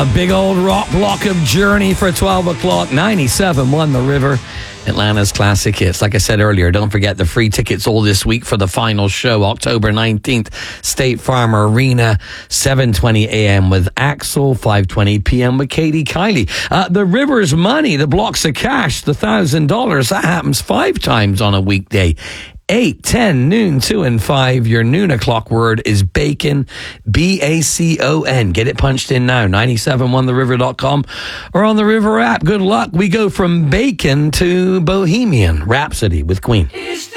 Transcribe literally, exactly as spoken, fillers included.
A big old rock block of Journey for twelve o'clock. ninety-seven one The River, Atlanta's classic hits. Like I said earlier, don't forget the free tickets all this week for the final show, October nineteenth, State Farm Arena, seven twenty a.m. with Axel, five twenty p.m. with Katie Kiley. Uh, the River's money, the blocks of cash, the one thousand dollars, that happens five times on a weekday. eight, ten, noon, two, and five. Your noon o'clock word is bacon, B A C O N. Get it punched in now, nine seven one the river dot com or on the River app. Good luck. We go from bacon to Bohemian Rhapsody with Queen.